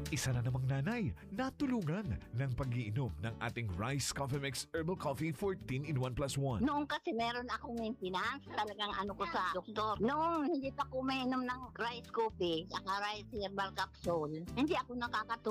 Isa na namang nanay natulungan ng pag-iinom ng ating Rice Coffee Mix Herbal Coffee 14-in-1+1. Noong kasi meron akong maintenance, talagang ano ko sa doktor. Noong hindi pa ko mainom ng rice coffee, saka rice herbal capsule, hindi ako nakakatulog.